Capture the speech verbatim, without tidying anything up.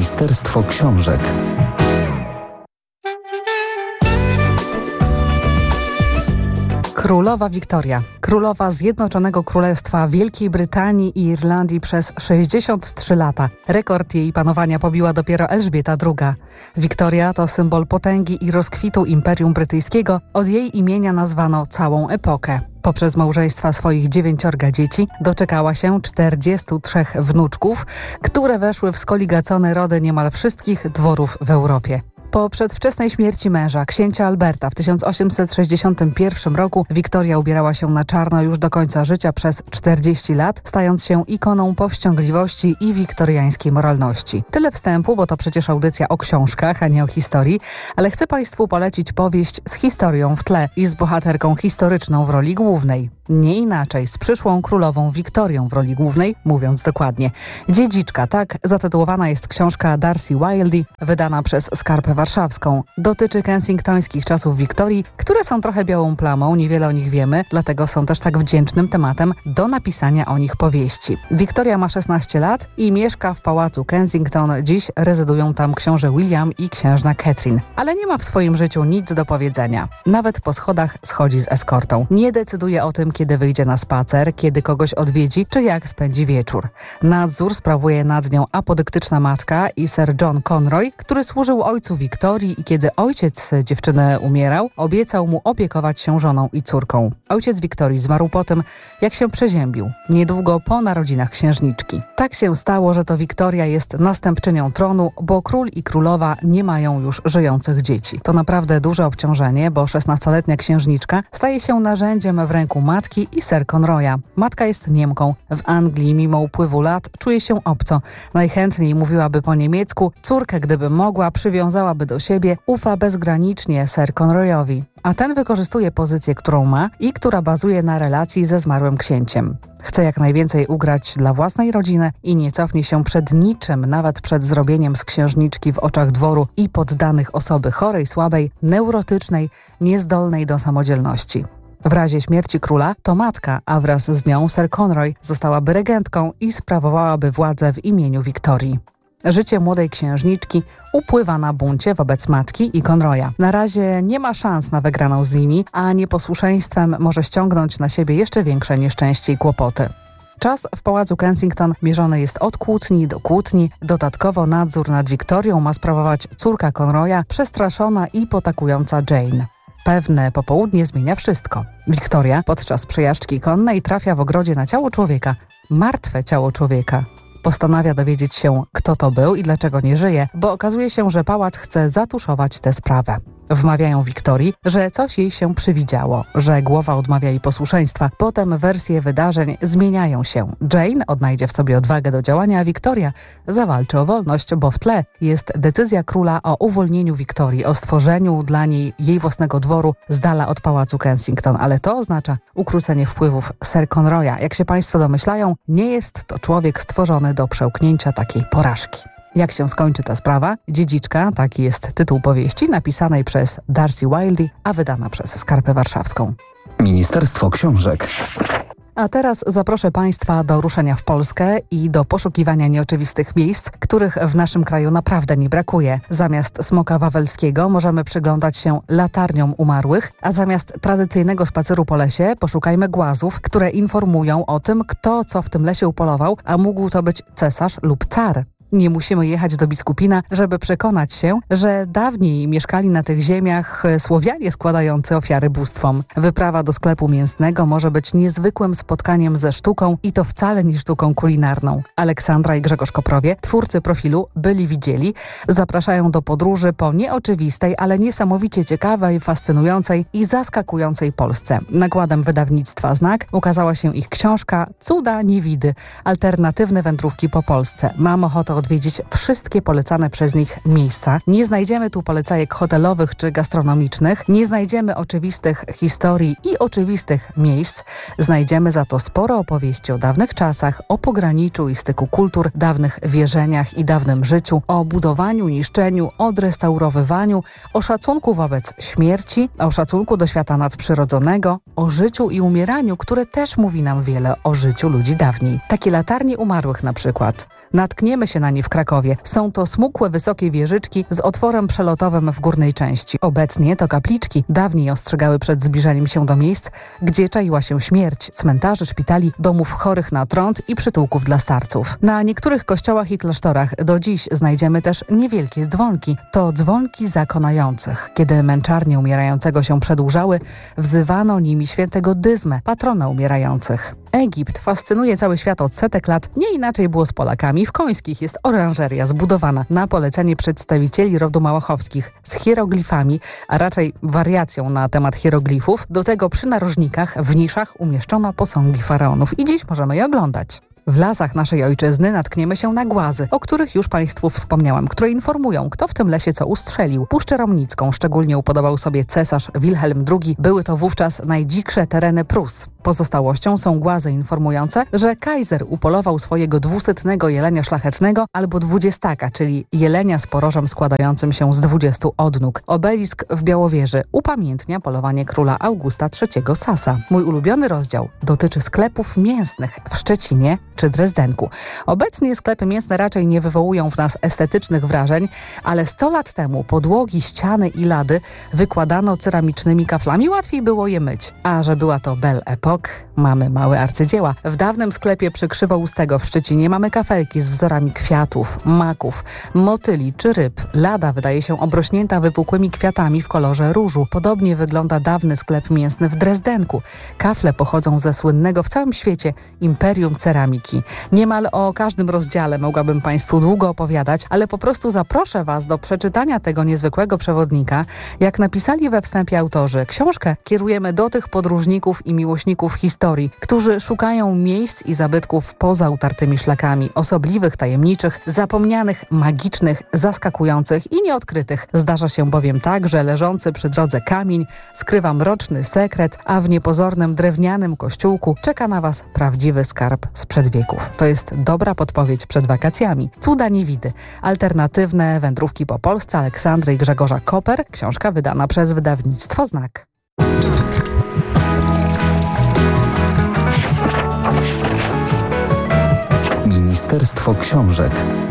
Ministerstwo Książek. Królowa Wiktoria, królowa Zjednoczonego Królestwa Wielkiej Brytanii i Irlandii przez sześćdziesiąt trzy lata. Rekord jej panowania pobiła dopiero Elżbieta druga. Wiktoria to symbol potęgi i rozkwitu Imperium Brytyjskiego. Od jej imienia nazwano całą epokę. Poprzez małżeństwa swoich dziewięciorga dzieci doczekała się czterdziestu trzech wnuczków, które weszły w skoligacone rody niemal wszystkich dworów w Europie. Po przedwczesnej śmierci męża, księcia Alberta w tysiąc osiemset sześćdziesiątym pierwszym roku Wiktoria ubierała się na czarno już do końca życia przez czterdzieści lat, stając się ikoną powściągliwości i wiktoriańskiej moralności. Tyle wstępu, bo to przecież audycja o książkach, a nie o historii, ale chcę Państwu polecić powieść z historią w tle i z bohaterką historyczną w roli głównej. Nie inaczej z przyszłą królową Wiktorią w roli głównej, mówiąc dokładnie. Dziedziczka, tak zatytułowana jest książka Darcy Wildy, wydana przez Skarpę Warszawską. Dotyczy kensingtońskich czasów Wiktorii, które są trochę białą plamą, niewiele o nich wiemy, dlatego są też tak wdzięcznym tematem do napisania o nich powieści. Wiktoria ma szesnaście lat i mieszka w pałacu Kensington. Dziś rezydują tam książę William i księżna Catherine. Ale nie ma w swoim życiu nic do powiedzenia. Nawet po schodach schodzi z eskortą. Nie decyduje o tym, kiedy wyjdzie na spacer, kiedy kogoś odwiedzi, czy jak spędzi wieczór. Nadzór sprawuje nad nią apodyktyczna matka i Sir John Conroy, który służył ojcu Wiktorii i kiedy ojciec dziewczyny umierał, obiecał mu opiekować się żoną i córką. Ojciec Wiktorii zmarł po tym, jak się przeziębił, niedługo po narodzinach księżniczki. Tak się stało, że to Wiktoria jest następczynią tronu, bo król i królowa nie mają już żyjących dzieci. To naprawdę duże obciążenie, bo szesnastoletnia księżniczka staje się narzędziem w ręku matki i Sir Conroya. Matka jest Niemką. W Anglii mimo upływu lat czuje się obco. Najchętniej mówiłaby po niemiecku. Córkę, gdyby mogła, przywiązałaby do siebie. Ufa bezgranicznie Sir Conroyowi. A ten wykorzystuje pozycję, którą ma i która bazuje na relacji ze zmarłym księciem. Chce jak najwięcej ugrać dla własnej rodziny i nie cofnie się przed niczym, nawet przed zrobieniem z księżniczki w oczach dworu i poddanych osoby chorej, słabej, neurotycznej, niezdolnej do samodzielności. W razie śmierci króla to matka, a wraz z nią Sir Conroy zostałaby regentką i sprawowałaby władzę w imieniu Wiktorii. Życie młodej księżniczki upływa na buncie wobec matki i Conroya. Na razie nie ma szans na wygraną z nimi, a nieposłuszeństwem może ściągnąć na siebie jeszcze większe nieszczęście i kłopoty. Czas w pałacu Kensington mierzony jest od kłótni do kłótni. Dodatkowo nadzór nad Wiktorią ma sprawować córka Conroya, przestraszona i potakująca Jane. Pewne popołudnie zmienia wszystko. Wiktoria podczas przejażdżki konnej trafia w ogrodzie na ciało człowieka. Martwe ciało człowieka. Postanawia dowiedzieć się, kto to był i dlaczego nie żyje, bo okazuje się, że pałac chce zatuszować tę sprawę. Wmawiają Wiktorii, że coś jej się przywidziało, że głowa odmawia jej posłuszeństwa. Potem wersje wydarzeń zmieniają się. Jane odnajdzie w sobie odwagę do działania, a Wiktoria zawalczy o wolność, bo w tle jest decyzja króla o uwolnieniu Wiktorii, o stworzeniu dla niej jej własnego dworu z dala od pałacu Kensington. Ale to oznacza ukrócenie wpływów Sir Conroya. Jak się Państwo domyślają, nie jest to człowiek stworzony do przełknięcia takiej porażki. Jak się skończy ta sprawa? Dziedziczka, taki jest tytuł powieści, napisanej przez Darcy Wildy, a wydana przez Skarpę Warszawską. Ministerstwo Książek. A teraz zaproszę Państwa do ruszenia w Polskę i do poszukiwania nieoczywistych miejsc, których w naszym kraju naprawdę nie brakuje. Zamiast smoka wawelskiego możemy przyglądać się latarniom umarłych, a zamiast tradycyjnego spaceru po lesie poszukajmy głazów, które informują o tym, kto co w tym lesie upolował, a mógł to być cesarz lub car. Nie musimy jechać do Biskupina, żeby przekonać się, że dawniej mieszkali na tych ziemiach Słowianie składający ofiary bóstwom. Wyprawa do sklepu mięsnego może być niezwykłym spotkaniem ze sztuką i to wcale nie sztuką kulinarną. Aleksandra i Grzegorz Koprowie, twórcy profilu Byli Widzieli, zapraszają do podróży po nieoczywistej, ale niesamowicie ciekawej, fascynującej i zaskakującej Polsce. Nakładem wydawnictwa Znak ukazała się ich książka Cuda Niewidy. Alternatywne wędrówki po Polsce. Mam ochotę odwiedzić wszystkie polecane przez nich miejsca. Nie znajdziemy tu polecajek hotelowych czy gastronomicznych, nie znajdziemy oczywistych historii i oczywistych miejsc. Znajdziemy za to sporo opowieści o dawnych czasach, o pograniczu i styku kultur, dawnych wierzeniach i dawnym życiu, o budowaniu, niszczeniu, odrestaurowywaniu, o szacunku wobec śmierci, o szacunku do świata nadprzyrodzonego, o życiu i umieraniu, które też mówi nam wiele o życiu ludzi dawniej. Takie latarnie umarłych na przykład. Natkniemy się na nie w Krakowie. Są to smukłe, wysokie wieżyczki z otworem przelotowym w górnej części. Obecnie to kapliczki. Dawniej ostrzegały przed zbliżaniem się do miejsc, gdzie czaiła się śmierć, cmentarzy, szpitali, domów chorych na trąd i przytułków dla starców. Na niektórych kościołach i klasztorach do dziś znajdziemy też niewielkie dzwonki. To dzwonki zakonających. Kiedy męczarnie umierającego się przedłużały, wzywano nimi świętego Dyzmę, patrona umierających. Egipt fascynuje cały świat od setek lat. Nie inaczej było z Polakami. W Końskich jest oranżeria zbudowana na polecenie przedstawicieli rodu Małachowskich z hieroglifami, a raczej wariacją na temat hieroglifów. Do tego przy narożnikach w niszach umieszczono posągi faraonów i dziś możemy je oglądać. W lasach naszej ojczyzny natkniemy się na głazy, o których już Państwu wspomniałam, które informują, kto w tym lesie co ustrzelił. Puszczę Romnicką szczególnie upodobał sobie cesarz Wilhelm drugi. Były to wówczas najdziksze tereny Prus. Pozostałością są głazy informujące, że kajzer upolował swojego dwusetnego jelenia szlachetnego albo dwudziestaka, czyli jelenia z porożem składającym się z dwudziestu odnóg. Obelisk w Białowieży upamiętnia polowanie króla Augusta trzeciego Sasa. Mój ulubiony rozdział dotyczy sklepów mięsnych w Szczecinie czy Drezdenku. Obecnie sklepy mięsne raczej nie wywołują w nas estetycznych wrażeń, ale sto lat temu podłogi, ściany i lady wykładano ceramicznymi kaflami, łatwiej było je myć. A że była to Belle Époque, mamy małe arcydzieła. W dawnym sklepie przy Krzywoustego w Szczecinie mamy kafelki z wzorami kwiatów, maków, motyli czy ryb. Lada wydaje się obrośnięta wypukłymi kwiatami w kolorze różu. Podobnie wygląda dawny sklep mięsny w Drezdenku. Kafle pochodzą ze słynnego w całym świecie Imperium Ceramiki. Niemal o każdym rozdziale mogłabym Państwu długo opowiadać, ale po prostu zaproszę Was do przeczytania tego niezwykłego przewodnika. Jak napisali we wstępie autorzy, książkę kierujemy do tych podróżników i miłośników historii, którzy szukają miejsc i zabytków poza utartymi szlakami, osobliwych, tajemniczych, zapomnianych, magicznych, zaskakujących i nieodkrytych. Zdarza się bowiem tak, że leżący przy drodze kamień skrywa mroczny sekret, a w niepozornym drewnianym kościółku czeka na Was prawdziwy skarb sprzed wieków. To jest dobra podpowiedź przed wakacjami. Cuda niewidy. Alternatywne wędrówki po Polsce Aleksandry i Grzegorza Koper. Książka wydana przez wydawnictwo Znak. Ministerstwo Książek.